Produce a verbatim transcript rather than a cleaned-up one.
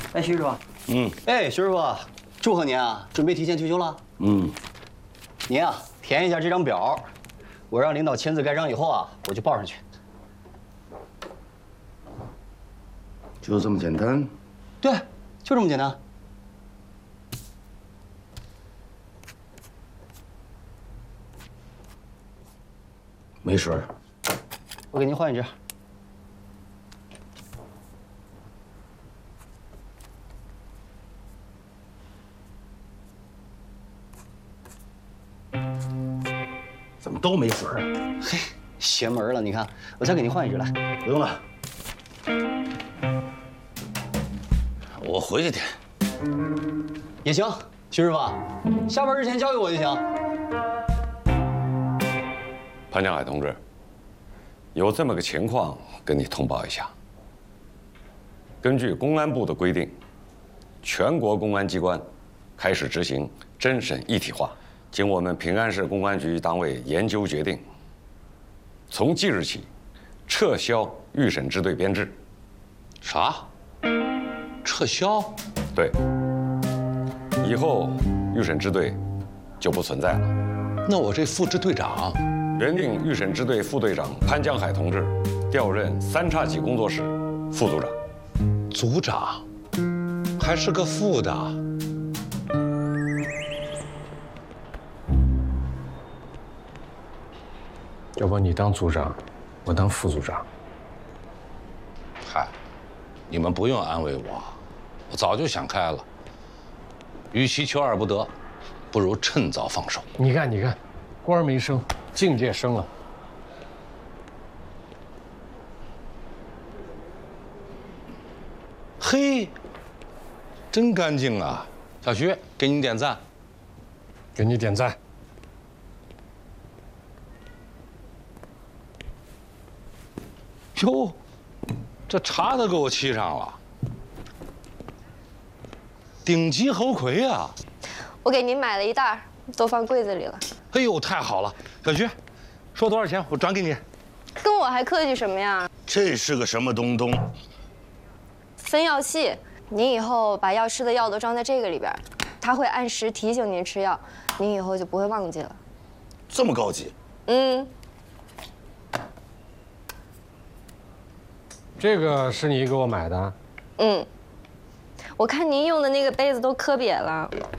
哎，徐师傅。嗯。哎，徐师傅，祝贺您啊，准备提前退休了。嗯。您啊，填一下这张表，我让领导签字盖章以后啊，我就报上去。 就这么简单？ 对，就这么简单。 没水， 我给您换一支。 怎么都没水啊？ 嘿，邪门了！你看，我再给您换一支来。 不用了，我回去填。 也行，徐师傅，下班之前交给我就行。 潘江海同志，有这么个情况跟你通报一下。根据公安部的规定，全国公安机关开始执行侦审一体化。 经我们平安市公安局党委研究决定，从即日起，撤销预审支队编制。 啥？撤销？ 对。以后预审支队就不存在了。 那我这副支队长， 原定预审支队副队长潘江海同志调任三叉戟工作室副组长。 组长，还是个副的。 要不你当组长，我当副组长。 嗨，你们不用安慰我，我早就想开了。与其求而不得，不如趁早放手。 你看，你看，官没升，境界升了。 嘿，真干净啊！小徐，给你点赞。 给你点赞。 哟，这茶都给我沏上了，顶级猴魁啊！ 我给您买了一袋，都放柜子里了。 哎呦，太好了，小徐，说多少钱我转给你。 跟我还客气什么呀？ 这是个什么东东？ 分药器，您以后把要吃的药都装在这个里边，它会按时提醒您吃药，您以后就不会忘记了。 这么高级？ 嗯。 这个是你给我买的？ 嗯，我看您用的那个杯子都磕瘪了。